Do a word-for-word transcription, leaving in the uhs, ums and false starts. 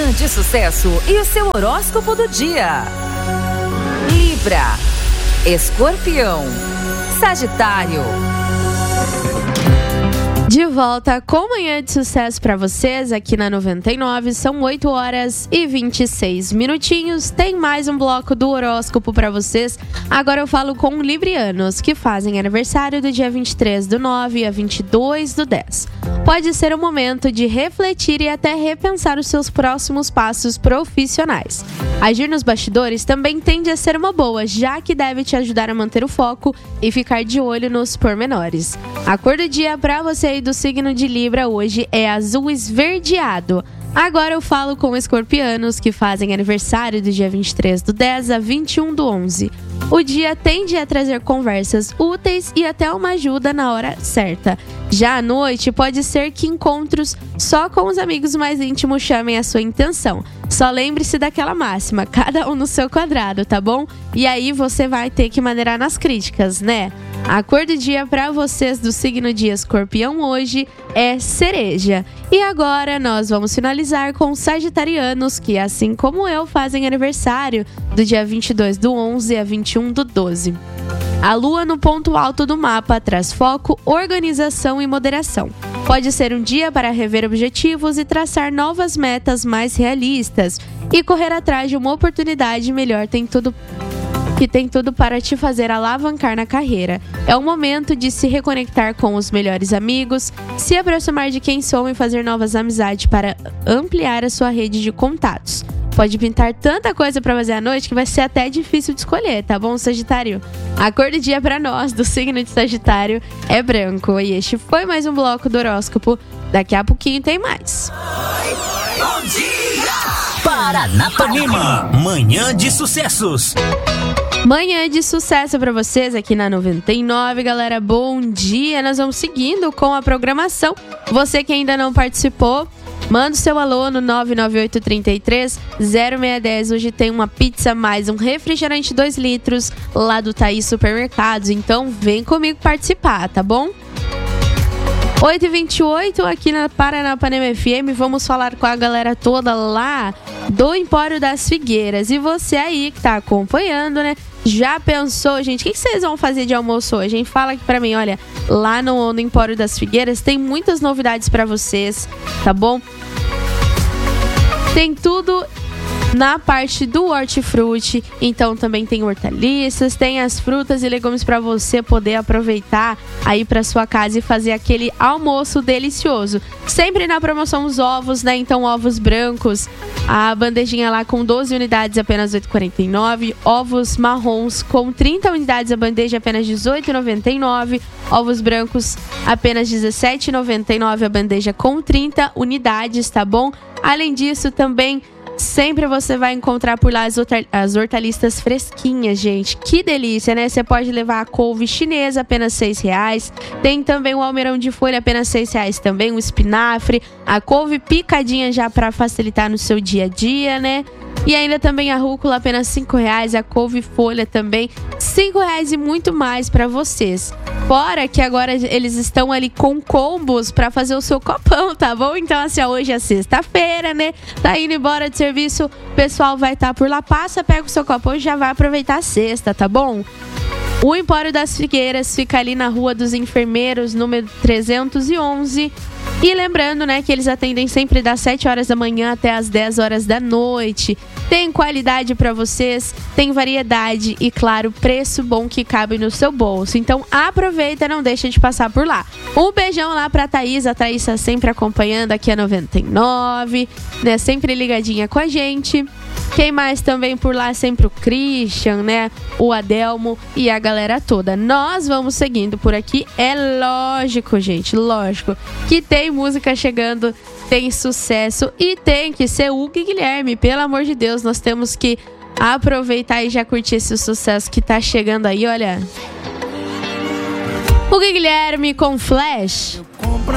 Manhã de Sucesso e o seu horóscopo do dia. Libra, Escorpião, Sagitário. De volta com Manhã de Sucesso para vocês aqui na noventa e nove, são oito horas e vinte e seis minutinhos. Tem mais um bloco do horóscopo para vocês. Agora eu falo com librianos que fazem aniversário do dia vinte e três do nove a vinte e dois do dez. Pode ser um momento de refletir e até repensar os seus próximos passos profissionais. Agir nos bastidores também tende a ser uma boa, já que deve te ajudar a manter o foco e ficar de olho nos pormenores. A cor do dia para você aí do signo de Libra hoje é azul esverdeado. Agora eu falo com escorpianos que fazem aniversário do dia vinte e três do dez a vinte e um do onze. O dia tende a trazer conversas úteis e até uma ajuda na hora certa. Já à noite, pode ser que encontros só com os amigos mais íntimos chamem a sua intenção. Só lembre-se daquela máxima, cada um no seu quadrado, tá bom? E aí você vai ter que maneirar nas críticas, né? A cor do dia para vocês do signo de Escorpião hoje é cereja. E agora nós vamos finalizar com os sagitarianos que, assim como eu, fazem aniversário do dia vinte e dois do onze a vinte e um do doze. A lua no ponto alto do mapa traz foco, organização e moderação. Pode ser um dia para rever objetivos e traçar novas metas mais realistas. E correr atrás de uma oportunidade melhor tem tudo que tem tudo para te fazer alavancar na carreira. É o momento de se reconectar com os melhores amigos, se aproximar de quem sou e fazer novas amizades para ampliar a sua rede de contatos. Pode pintar tanta coisa para fazer à noite que vai ser até difícil de escolher, tá bom, Sagitário? A cor do dia para nós, do signo de Sagitário, é branco. E este foi mais um bloco do horóscopo. Daqui a pouquinho tem mais. Bom dia! Paranapanema, Manhã de Sucessos. Manhã de sucesso para vocês aqui na noventa e nove, galera. Bom dia. Nós vamos seguindo com a programação. Você que ainda não participou, manda o seu alô no nove nove oito três três zero seis um zero. Hoje tem uma pizza mais um refrigerante dois litros lá do Thaís Supermercados. Então vem comigo participar, tá bom? oito e vinte e oito aqui na Paranapanema F M. Vamos falar com a galera toda lá do Empório das Figueiras. E você aí que tá acompanhando, né? Já pensou, gente, o que vocês vão fazer de almoço hoje, hein? Fala aqui pra mim, olha, lá no, no Empório das Figueiras tem muitas novidades pra vocês, tá bom? Tem tudo na parte do hortifruti, então também tem hortaliças, tem as frutas e legumes para você poder aproveitar aí para sua casa e fazer aquele almoço delicioso. Sempre na promoção os ovos, né? Então ovos brancos, a bandejinha lá com doze unidades apenas oito reais e quarenta e nove centavos, ovos marrons com trinta unidades a bandeja apenas dezoito reais e noventa e nove centavos, ovos brancos apenas dezessete reais e noventa e nove centavos a bandeja com trinta unidades, tá bom? Além disso também sempre você vai encontrar por lá as, as hortaliças fresquinhas, gente. Que delícia, né? Você pode levar a couve chinesa, apenas seis reais. Tem também o almeirão de folha, apenas seis reais também. O espinafre, a couve picadinha já para facilitar no seu dia a dia, né? E ainda também a rúcula, apenas cinco reais. A couve-folha também, cinco reais e muito mais para vocês. Fora que agora eles estão ali com combos para fazer o seu copão, tá bom? Então, assim, ó, hoje é sexta-feira, né? Tá indo embora de serviço, o pessoal vai estar tá por lá. Passa, pega o seu copão e já vai aproveitar a sexta, tá bom? O Empório das Figueiras fica ali na Rua dos Enfermeiros, número trezentos e onze. E lembrando, né, que eles atendem sempre das sete horas da manhã até as dez horas da noite. Tem qualidade para vocês, tem variedade e, claro, preço bom que cabe no seu bolso. Então aproveita, não deixa de passar por lá. Um beijão lá pra Thaís, a Thaís tá sempre acompanhando aqui a noventa e nove, né, sempre ligadinha com a gente. Quem mais também por lá? Sempre o Christian, né? O Adelmo e a galera toda. Nós vamos seguindo por aqui. É lógico, gente, lógico que tem música chegando, tem sucesso e tem que ser o Hugo e Guilherme. Pelo amor de Deus, nós temos que aproveitar e já curtir esse sucesso que tá chegando aí, olha. Hugo e Guilherme com Flash.